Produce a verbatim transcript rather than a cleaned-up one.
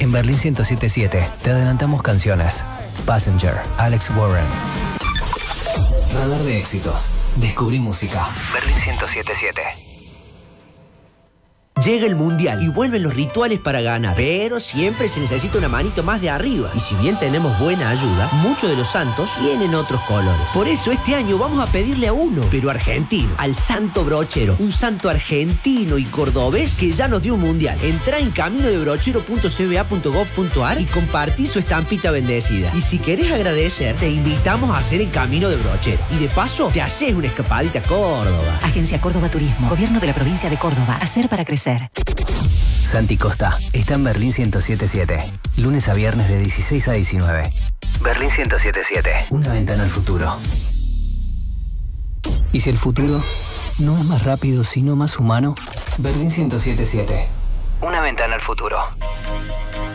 En Berlín ciento siete punto siete te adelantamos canciones. Passenger, Alex Warren. Radar de éxitos. Descubrí música. Berlín ciento siete punto siete. Llega el Mundial y vuelven los rituales para ganar, pero siempre se necesita una manito más de arriba. Y si bien tenemos buena ayuda, muchos de los santos tienen otros colores. Por eso este año vamos a pedirle a uno, pero argentino, al Santo Brochero. Un santo argentino y cordobés que ya nos dio un Mundial. Entrá en camino de brochero punto c b a punto gov punto a r y compartí su estampita bendecida. Y si querés agradecer, te invitamos a hacer el Camino de Brochero. Y de paso, te haces una escapadita a Córdoba. Agencia Córdoba Turismo, Gobierno de la Provincia de Córdoba. Hacer para crecer. Santi Costa está en Berlín ciento siete punto siete. Lunes a viernes de dieciséis a diecinueve. Berlín ciento siete punto siete. Una ventana al futuro. ¿Y si el futuro no es más rápido, sino más humano? Berlín ciento siete punto siete. Una ventana al futuro.